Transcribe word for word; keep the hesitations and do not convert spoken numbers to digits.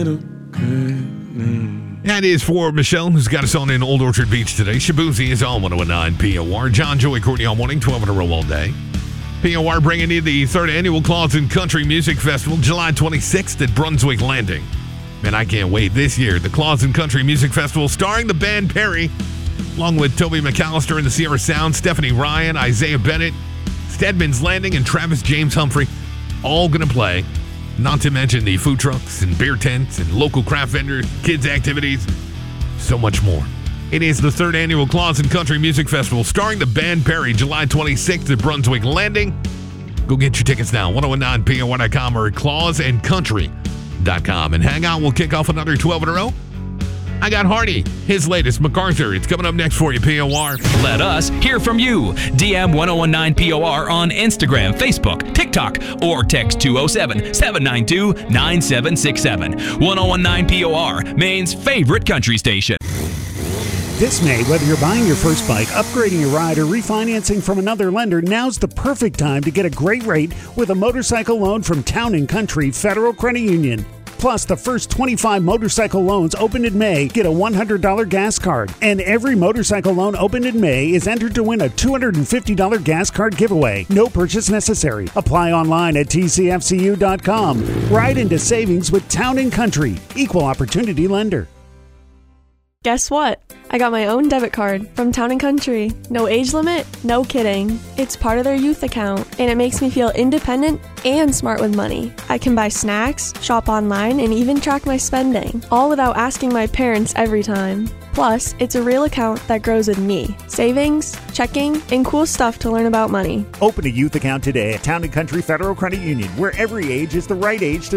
That is for Michelle, who's got us on in Old Orchard Beach today. Shabuzi is on one oh nine P O R. John, Joey, Courtney all morning, twelve in a row all day. P O R bringing you the third annual Clawson Country Music Festival, July twenty-sixth at Brunswick Landing. Man, I can't wait. This year, the Clawson Country Music Festival starring the band Perry, along with Toby McAllister and the Sierra Sound, Stephanie Ryan, Isaiah Bennett, Stedman's Landing, and Travis James Humphrey, all going to play. Not to mention the food trucks and beer tents and local craft vendors, kids' activities, so much more. It is the third annual Clawson Country Music Festival starring the band Perry, July twenty-sixth at Brunswick Landing. Go get your tickets now, ten nineteen P O R dot com or claws and country dot com. And hang on, we'll kick off another twelve in a row. I got Hardy, his latest, MacArthur. It's coming up next for you, P O R. Let us hear from you. D M ten nineteen P O R on Instagram, Facebook, TikTok, or text two oh seven, seven nine two, nine seven six seven. ten nineteen P O R, Maine's favorite country station. This May, whether you're buying your first bike, upgrading your ride, or refinancing from another lender, now's the perfect time to get a great rate with a motorcycle loan from Town and Country Federal Credit Union. Plus, the first twenty-five motorcycle loans opened in May get a one hundred dollars gas card. And every motorcycle loan opened in May is entered to win a two hundred fifty dollars gas card giveaway. No purchase necessary. Apply online at T C F C U dot com. Ride into savings with Town and Country. Equal opportunity lender. Guess what? I got my own debit card from Town and Country. No age limit, no kidding. It's part of their youth account, and it makes me feel independent and smart with money. I can buy snacks, shop online, and even track my spending, all without asking my parents every time. Plus, it's a real account that grows with me. Savings, checking, and cool stuff to learn about money. Open a youth account today at Town and Country Federal Credit Union, where every age is the right age to